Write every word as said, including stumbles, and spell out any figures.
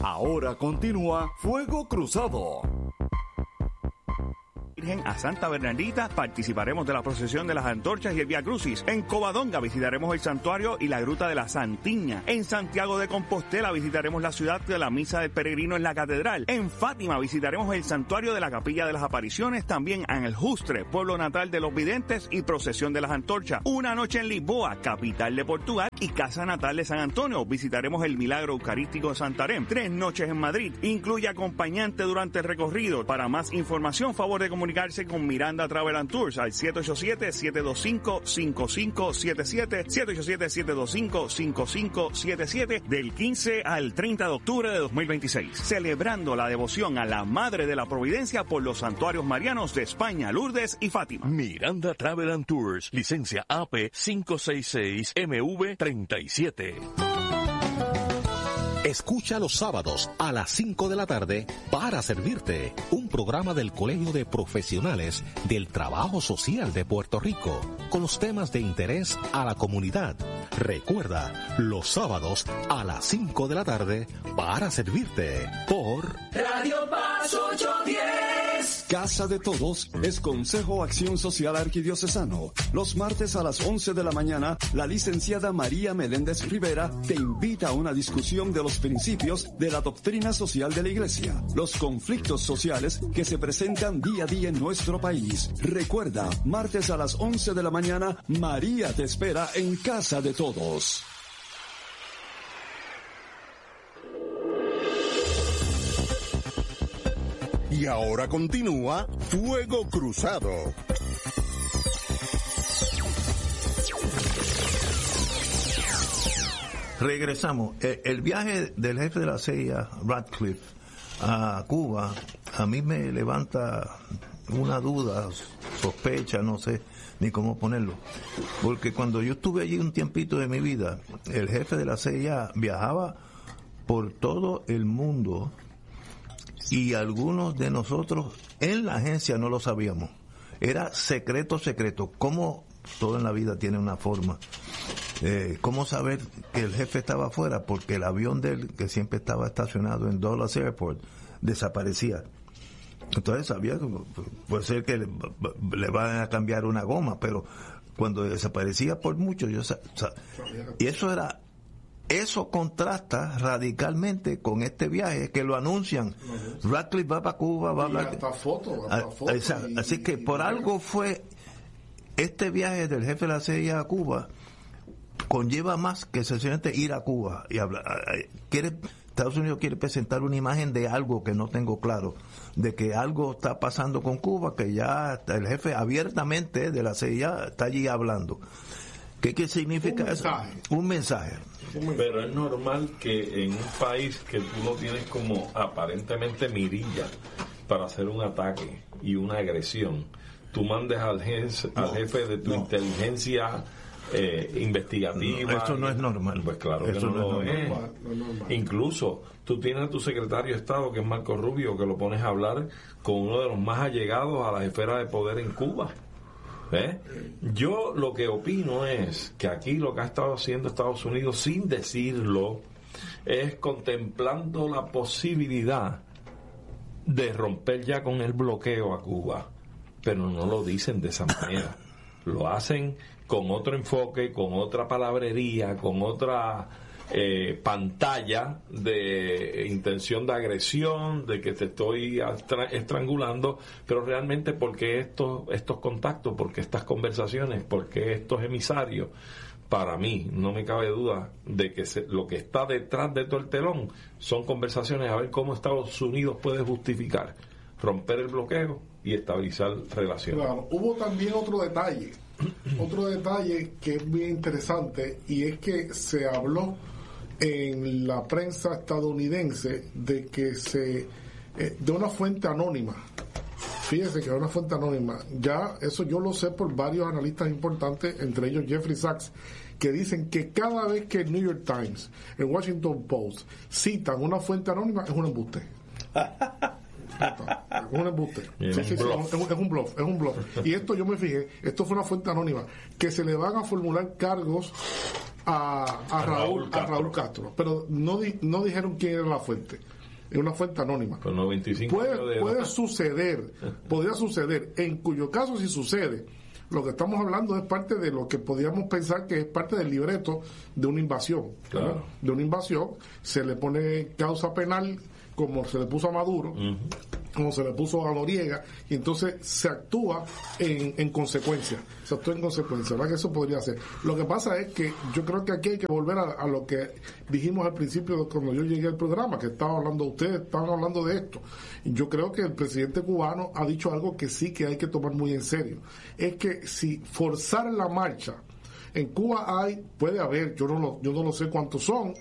Ahora continúa Fuego Cruzado. A Santa Bernardita participaremos de la procesión de las antorchas y el Vía Crucis. En Covadonga visitaremos el santuario y la gruta de la Santiña. En Santiago de Compostela visitaremos la ciudad de la Misa del Peregrino en la Catedral. En Fátima visitaremos el santuario de la Capilla de las Apariciones. También en el Justre, pueblo natal de los videntes y procesión de las antorchas. Una noche en Lisboa, capital de Portugal y casa natal de San Antonio. Visitaremos el Milagro Eucarístico de Santarém. Tres noches en Madrid. Incluye acompañante durante el recorrido. Para más información, favor de comunicarse con Miranda Travel and Tours al siete ocho siete, siete dos cinco, cinco cinco siete siete, siete ocho siete, siete dos cinco, cinco cinco siete siete, del quince al treinta de octubre de dos mil veintiséis, celebrando la devoción a la Madre de la Providencia por los santuarios marianos de España, Lourdes y Fátima. Miranda Travel and Tours, licencia A P cinco seis seis M V treinta y siete. Escucha los sábados a las cinco de la tarde Para Servirte, un programa del Colegio de Profesionales del Trabajo Social de Puerto Rico, con los temas de interés a la comunidad. Recuerda, los sábados a las cinco de la tarde Para Servirte, por Radio Paz ochocientos diez. Casa de Todos es Consejo Acción Social Arquidiocesano. Los martes a las once de la mañana, la licenciada María Meléndez Rivera te invita a una discusión de los principios de la doctrina social de la Iglesia, los conflictos sociales que se presentan día a día en nuestro país. Recuerda, martes a las once de la mañana, María te espera en Casa de Todos. Y ahora continúa Fuego Cruzado. Regresamos. El viaje del jefe de la C I A, Ratcliffe, a Cuba, a mí me levanta una duda, sospecha, no sé ni cómo ponerlo. Porque cuando yo estuve allí un tiempito de mi vida, el jefe de la C I A viajaba por todo el mundo y algunos de nosotros en la agencia no lo sabíamos. Era secreto, secreto. Como todo en la vida tiene una forma. Eh, ¿Cómo saber que el jefe estaba afuera? Porque el avión de él, que siempre estaba estacionado en Dulles Airport, desaparecía. Entonces sabía que puede ser que le, le van a cambiar una goma, pero cuando desaparecía por mucho, yo sa, sa, y eso era, eso contrasta radicalmente con este viaje que lo anuncian. Ratcliffe va para Cuba, va a hablar. Hasta foto, hasta foto y, así que por algo fue este viaje del jefe de la C I A a Cuba. Conlleva más que sencillamente ir a Cuba y hablar. Quiere, Estados Unidos quiere presentar una imagen de algo que no tengo claro, de que algo está pasando con Cuba, que ya el jefe abiertamente de la C I A está allí hablando. ¿Qué, qué significa un eso? Mensaje. Un mensaje. Pero es normal que en un país que tú no tienes como aparentemente mirilla para hacer un ataque y una agresión, tú mandes al jefe, al jefe de tu no. inteligencia eh, investigativa. No, eso no es normal. Pues claro eso que no, no lo es. es. Normal, no es normal. Incluso tú tienes a tu secretario de Estado, que es Marco Rubio, que lo pones a hablar con uno de los más allegados a las esferas de poder en Cuba. ¿Eh? Yo lo que opino es que aquí lo que ha estado haciendo Estados Unidos, sin decirlo, es contemplando la posibilidad de romper ya con el bloqueo a Cuba, pero no lo dicen de esa manera. Lo hacen con otro enfoque, con otra palabrería, con otra eh, pantalla de intención de agresión, de que te estoy estrangulando, pero realmente porque estos estos contactos, porque estas conversaciones, porque estos emisarios, para mí no me cabe duda de que se, lo que está detrás de todo el telón son conversaciones a ver cómo Estados Unidos puede justificar romper el bloqueo y estabilizar relaciones. Claro, hubo también otro detalle, otro detalle que es bien interesante, y es que se habló en la prensa estadounidense de que se eh, de una fuente anónima. Fíjese que era una fuente anónima. Ya eso yo lo sé por varios analistas importantes, entre ellos Jeffrey Sachs, que dicen que cada vez que el New York Times, el Washington Post citan una fuente anónima, es un embuste. Es un embuste. Es, sí, un sí, sí, es, un, es un bluff, es un bluff. Y esto yo me fijé, esto fue una fuente anónima, que se le van a formular cargos a, a, a Raúl, Raúl a Raúl Castro, pero no di, no dijeron quién era la fuente. es una fuente anónima. Con noventa y cinco puede, de puede suceder, podría suceder, en cuyo caso si sucede, lo que estamos hablando es parte de lo que podríamos pensar que es parte del libreto de una invasión. Claro. ¿no? De una invasión, se le pone causa penal como se le puso a Maduro, uh-huh. como se le puso a Noriega, y entonces se actúa en, en consecuencia, se actúa en consecuencia, ¿verdad? Que eso podría ser. Lo que pasa es que yo creo que aquí hay que volver a, a lo que dijimos al principio cuando yo llegué al programa, que estaba hablando, ustedes estaban hablando de esto, y yo creo que el presidente cubano ha dicho algo que sí que hay que tomar muy en serio, es que si forzar la marcha, en Cuba hay, puede haber, yo no lo, yo no lo sé cuántos son,